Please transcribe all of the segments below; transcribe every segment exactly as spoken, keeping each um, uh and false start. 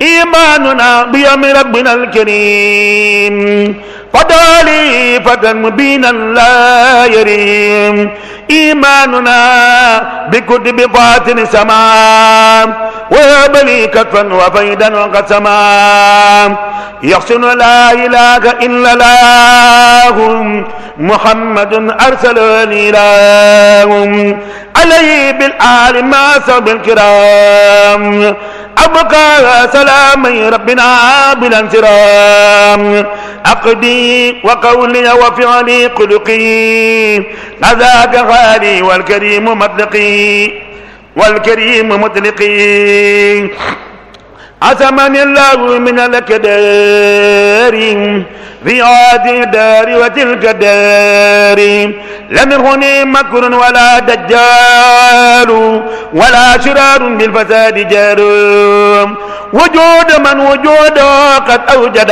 إيماننا بيوم ربنا الكريم فدالي فتى مبينا لا يريم إيماننا بكتب باطن سماء ويبلي كتفا وفيدا وقسما يحسن لا إله إلا الله محمد أرسلني له عليه بالآل ما صحب الكرام أبقى سلامي ربنا بالانسرام عقدي وقولي وفعلي قلقي كذاك غالي والكريم مطلقي والكريم مطلقي عصمني الله من الكدار في هذه الدار وتلك الدار لم يخني مكر ولا دجال ولا شرار بالفساد جار وجود من وجود قد أوجد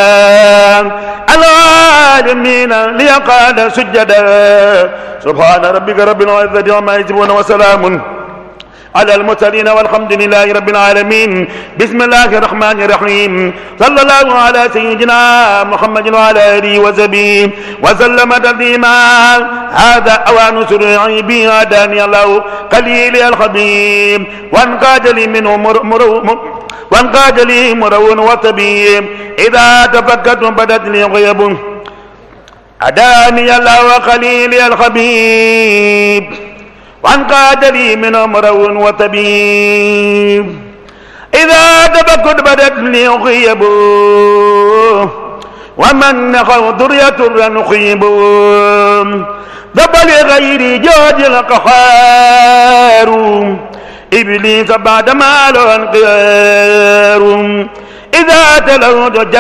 العالمين ليقال سجدا سبحان ربك رب العزة عما يصفون وسلام على المرسلين والحمد لله رب العالمين. بسم الله الرحمن الرحيم. صلى الله على سيدنا محمد وعلى آله وصحبه وسلم تسليما. هذا أوان سرعي به هداني الله قليل الخبيب وانقاد لي منه مر مر وانقاد لي مرون وطبيب إذا تفكرت بدت لي غيب هداني الله وقليل الخبيب وانقاد لي من أمر وطبيب إذا تفكت بدت لي غيب ومن نخو ذرية نخيب ذب لغير جود القهار إبليس بعد ما له انقيار إذا تلوت